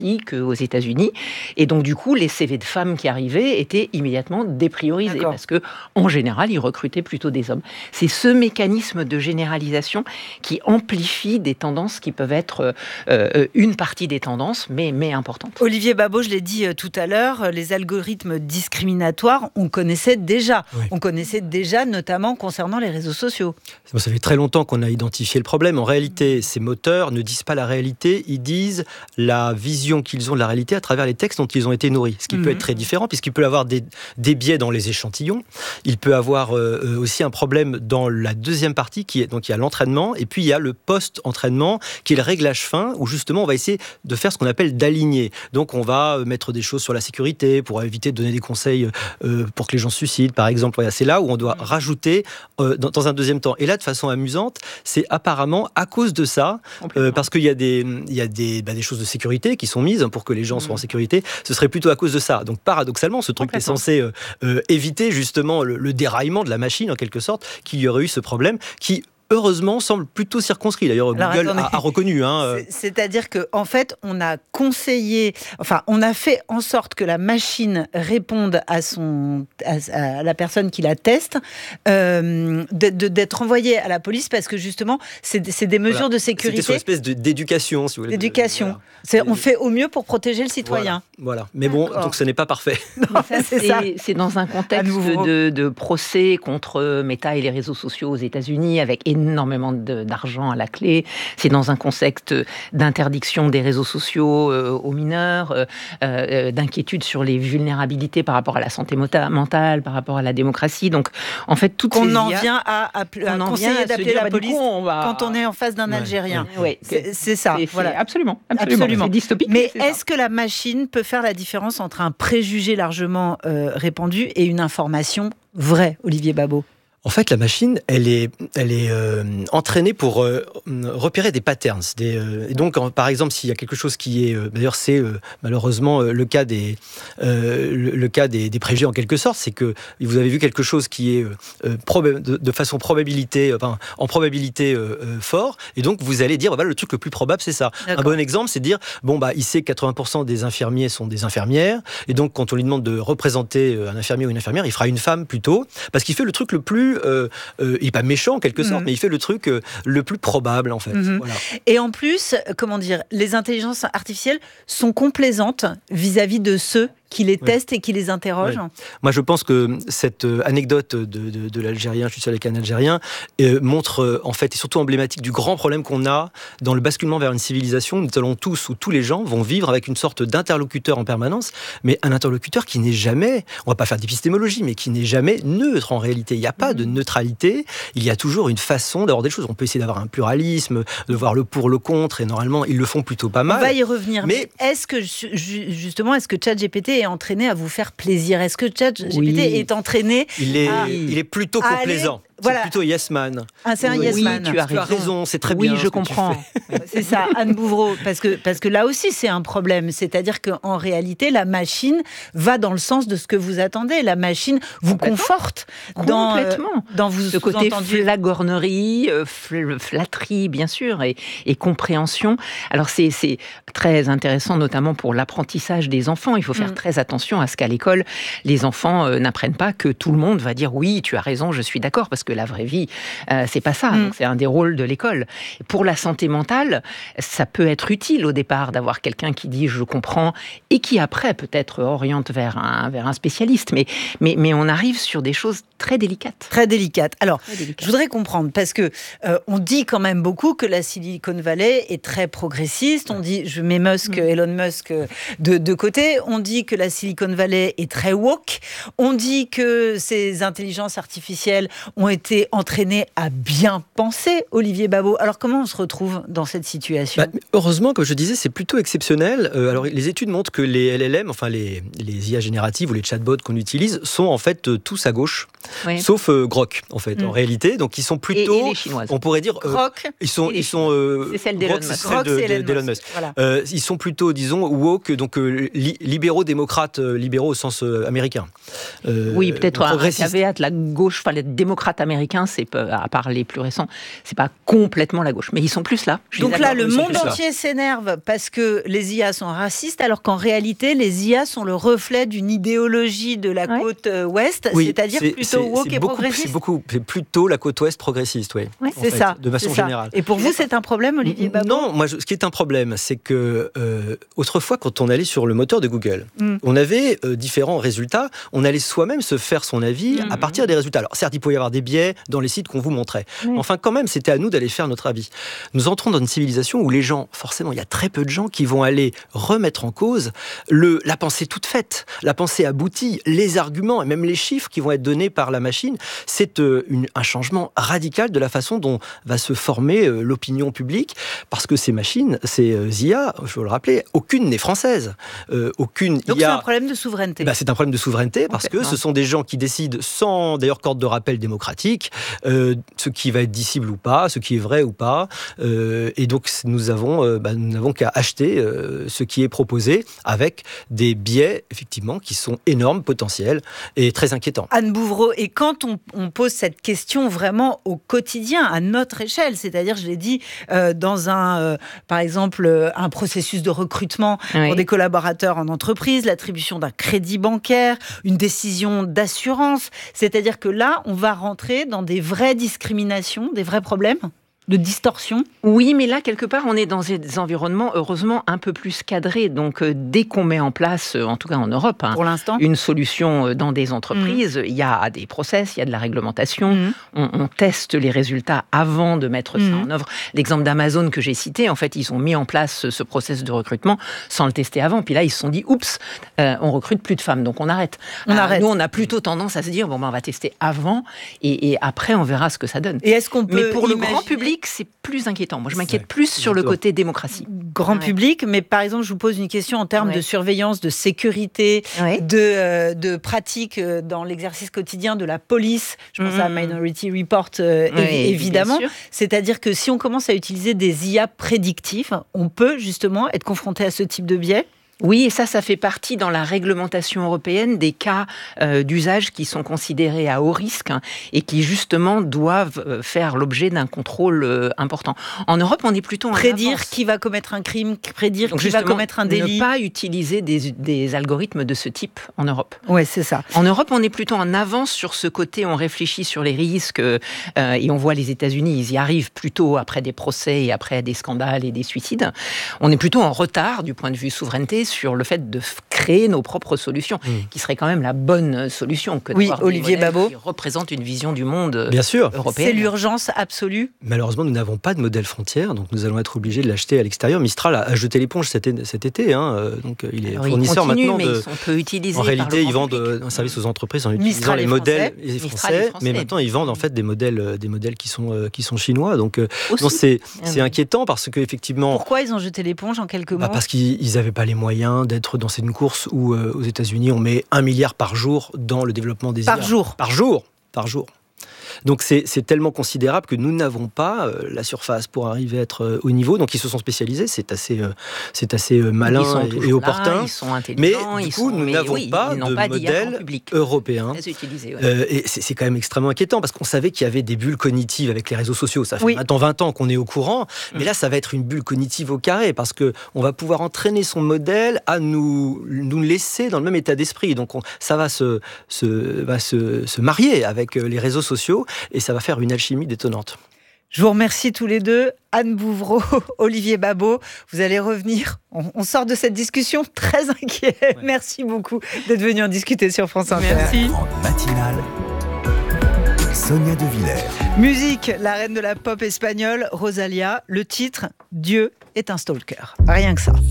qu'aux États-Unis. Et donc, du coup, les CV de femmes qui arrivaient étaient immédiatement dépriorisés parce que, en général, ils recrutaient plutôt des hommes. C'est ce mécanisme de généralisation qui amplifie des tendances qui peuvent être une partie des tendances, mais importantes. Olivier Babot, je l'ai dit tout à l'heure, les algorithmes discriminatoires, on connaissait déjà. Oui. On connaissait déjà, notamment concernant les réseaux sociaux. Ça fait très longtemps qu'on a identifié le problème. En réalité, ces moteurs ne disent pas la réalité, ils disent la vision qu'ils ont de la réalité à travers les textes dont ils ont été nourris. Ce qui peut être très différent, puisqu'il peut avoir des biais dans les échantillons. Il peut avoir aussi un problème dans la deuxième partie, donc il y a l'entraînement, et puis il y a le post-entraînement, qui est le réglage fin, où justement on va essayer de faire ce qu'on appelle d'aligner. Donc on va mettre des choses sur la sécurité, pour éviter de donner des conseils pour que les gens se suicident, par exemple. Voilà, c'est là où on doit rajouter dans un deuxième temps. Et là, de façon amusante, c'est apparemment à cause de ça, parce qu'il y a des choses de sécurité qui sont mises pour que les gens soient en sécurité, ce serait plutôt à cause de ça. Donc paradoxalement, ce truc est censé éviter justement le déraillement de la machine en quelque sorte, qu'il y aurait eu ce problème qui heureusement semble plutôt circonscrit. D'ailleurs, Google a reconnu. C'est-à-dire qu'en fait, on a fait en sorte que la machine réponde à la personne qui la teste, d'être envoyée à la police parce que justement, c'est des mesures de sécurité. C'était une espèce d'éducation, si vous voulez. D'éducation. On fait au mieux pour protéger le citoyen. Voilà. Mais bon, donc ce n'est pas parfait. Non, c'est dans un contexte de procès contre Meta et les réseaux sociaux aux États-Unis, avec énormément d'argent à la clé. C'est dans un contexte d'interdiction des réseaux sociaux aux mineurs, d'inquiétude sur les vulnérabilités par rapport à la santé mentale, par rapport à la démocratie. Donc, en fait, on en vient à conseiller d'appeler la police quand on est en face d'un Algérien. Oui. C'est ça. Voilà. Absolument. C'est dystopique. Mais est-ce que la machine peut faire la différence entre un préjugé largement répandu et une information vraie, Olivier Babot ? En fait, la machine, elle est entraînée pour repérer des patterns. Et donc, par exemple, s'il y a quelque chose qui est... d'ailleurs, c'est malheureusement le cas des préjugés en quelque sorte, c'est que vous avez vu quelque chose qui est de façon probabilité, en probabilité fort, et donc vous allez dire, voilà, le truc le plus probable, c'est ça. D'accord. Un bon exemple, c'est de dire, il sait que 80% des infirmiers sont des infirmières, et donc quand on lui demande de représenter un infirmier ou une infirmière, il fera une femme plutôt, parce qu'il fait le truc le plus il n'est pas méchant en quelque sorte, mais il fait le truc le plus probable en fait. Voilà. Et en plus, les intelligences artificielles sont complaisantes vis-à-vis de ceux qui les testent et qui les interrogent. Ouais. Moi, je pense que cette anecdote de l'Algérien, je suis sûr avec un Algérien, montre en fait, et surtout emblématique du grand problème qu'on a dans le basculement vers une civilisation. Nous allons tous, ou tous les gens, vont vivre avec une sorte d'interlocuteur en permanence, mais un interlocuteur qui n'est jamais, on ne va pas faire d'épistémologie, mais qui n'est jamais neutre en réalité. Il n'y a pas de neutralité, il y a toujours une façon d'avoir des choses. On peut essayer d'avoir un pluralisme, de voir le pour, le contre, et normalement, ils le font plutôt pas mal. On va y revenir, mais est-ce que ChatGPT est entraîné à vous faire plaisir? Est-ce que ChatGPT est entraîné il est plutôt complaisant. C'est plutôt yes man. C'est un yes man. Tu as raison, c'est très bien. Oui, je comprends. C'est ça, Anne Bouvreau. Parce que là aussi, c'est un problème. C'est-à-dire qu'en réalité, la machine va dans le sens de ce que vous attendez. La machine vous conforte dans ce côté flagornerie, flatterie, bien sûr, et compréhension. Alors, c'est très intéressant, notamment pour l'apprentissage des enfants. Il faut faire très attention à ce qu'à l'école, les enfants n'apprennent pas que tout le monde va dire oui, tu as raison, je suis d'accord, parce que la vraie vie, c'est pas ça. Donc, c'est un des rôles de l'école. Pour la santé mentale, ça peut être utile au départ d'avoir quelqu'un qui dit je comprends et qui après peut-être oriente vers un spécialiste. Mais on arrive sur des choses très délicates. Très délicates. Alors, je voudrais comprendre parce que on dit quand même beaucoup que la Silicon Valley est très progressiste. On dit, je mets Elon Musk de côté. On dit que la Silicon Valley est très woke. On dit que ces intelligences artificielles ont été entraînées à bien penser, Olivier Babot. Alors, comment on se retrouve dans cette situation ? Heureusement, comme je disais, c'est plutôt exceptionnel. Alors, les études montrent que les LLM, enfin les IA génératives ou les chatbots qu'on utilise, sont en fait tous à gauche, sauf Grok, en fait, en réalité. Donc, ils sont plutôt... Et les chinoises. On pourrait dire... Grok ils sont c'est celle d'Elon Musk. Grok, c'est Elon Musk. Voilà. Ils sont plutôt, disons, woke, donc libéraux-démocrates, libéraux au sens américain. Oui, peut-être un caveat, la gauche, enfin, les démocrates américains, à part les plus récents, c'est pas complètement la gauche. Mais ils sont plus là. Donc là, le monde entier s'énerve parce que les IA sont racistes, alors qu'en réalité, les IA sont le reflet d'une idéologie de la côte ouest, c'est-à-dire plutôt woke et progressiste. C'est plutôt la côte ouest progressiste, oui. C'est ça. De façon générale. Et pour vous, c'est un problème, Olivier Babot ? Non, ce qui est un problème, c'est que autrefois, quand on allait sur le moteur de Google, on avait différents résultats. On allait soi-même se faire son avis à partir des résultats. Alors certes, il pouvait y avoir des biais dans les sites qu'on vous montrait. Enfin, quand même, c'était à nous d'aller faire notre avis. Nous entrons dans une civilisation où les gens, forcément, il y a très peu de gens qui vont aller remettre en cause la pensée toute faite, la pensée aboutie, les arguments et même les chiffres qui vont être donnés par la machine. C'est un changement radical de la façon dont va se former l'opinion publique, parce que ces machines, ces IA, je veux le rappeler, aucune n'est française. Donc c'est un problème de souveraineté. C'est un problème de souveraineté parce que ce sont des gens qui décident sans d'ailleurs corde de rappel démocratique ce qui va être dissible ou pas, ce qui est vrai ou pas. Et donc nous n'avons qu'à acheter ce qui est proposé avec des biais effectivement qui sont énormes, potentiels et très inquiétants. Anne Bouvreau, et quand on pose cette question vraiment au quotidien, à notre échelle, c'est-à-dire, je l'ai dit, dans par exemple, un processus de recrutement pour des collaborateurs en entreprise, l'attribution d'un crédit bancaire, une décision d'assurance, c'est-à-dire que là, on va rentrer dans des vraies discriminations, des vrais problèmes de distorsion. Oui, mais là, quelque part, on est dans des environnements, heureusement, un peu plus cadrés. Donc, dès qu'on met en place, en tout cas en Europe, pour l'instant, une solution dans des entreprises, il y a des process, il y a de la réglementation, on teste les résultats avant de mettre ça en œuvre. L'exemple d'Amazon que j'ai cité, en fait, ils ont mis en place ce process de recrutement sans le tester avant. Puis là, ils se sont dit, oups, on recrute plus de femmes, donc on arrête. Nous, on a plutôt tendance à se dire, on va tester avant, et après, on verra ce que ça donne. Et est-ce qu'on peut Mais pour le grand public, c'est plus inquiétant. Moi, je m'inquiète plus sur le côté démocratie. Grand public, mais par exemple, je vous pose une question en termes de surveillance, de sécurité, de pratique dans l'exercice quotidien de la police. Je pense à Minority Report, évidemment. C'est-à-dire que si on commence à utiliser des IA prédictifs, on peut justement être confronté à ce type de biais. Oui, et ça fait partie dans la réglementation européenne des cas d'usage qui sont considérés à haut risque et qui justement doivent faire l'objet d'un contrôle important. En Europe, on est plutôt en prédire avance. Qui va commettre un crime, prédire qui va commettre un délit. Ne pas utiliser des algorithmes de ce type en Europe. Oui, c'est ça. En Europe, on est plutôt en avance sur ce côté, on réfléchit sur les risques et on voit les États-Unis, ils y arrivent plutôt après des procès et après des scandales et des suicides. On est plutôt en retard du point de vue souveraineté sur le fait de créer nos propres solutions, qui serait quand même la bonne solution que d'avoir Olivier Babot, qui représente une vision du monde Bien sûr. européenne. C'est l'urgence absolue. Malheureusement, nous n'avons pas de modèle frontière, donc nous allons être obligés de l'acheter à l'extérieur. Mistral a jeté l'éponge cet été, donc il est fournisseur maintenant. Mais ils sont peu utilisés. En réalité, ils vendent un service aux entreprises en utilisant les modèles français, mais maintenant ils vendent en fait des modèles qui sont chinois. Donc c'est inquiétant parce que effectivement. Pourquoi ils ont jeté l'éponge en quelques mots ? Parce qu'ils n'avaient pas les moyens d'être dans une course où aux États-Unis on met 1 milliard par jour dans le développement des IA. Par jour. Donc c'est tellement considérable que nous n'avons pas la surface pour arriver à être au niveau. Donc ils se sont spécialisés, c'est assez malin et opportun. Ils sont intelligents. Mais du coup, nous n'avons pas de modèle européen. Et c'est quand même extrêmement inquiétant parce qu'on savait qu'il y avait des bulles cognitives avec les réseaux sociaux. Ça fait maintenant 20 ans qu'on est au courant. Mais là, ça va être une bulle cognitive au carré parce qu'on va pouvoir entraîner son modèle à nous laisser dans le même état d'esprit. Donc ça va se marier avec les réseaux sociaux et ça va faire une alchimie détonnante. Je vous remercie tous les deux, Anne Bouvreau, Olivier Babot. Vous allez revenir. On sort de cette discussion très inquiet. Ouais. Merci beaucoup d'être venu en discuter sur France Inter. Merci. Matinale, Sonia De Villers. Musique, la reine de la pop espagnole, Rosalía. Le titre, Dieu est un stalker. Rien que ça.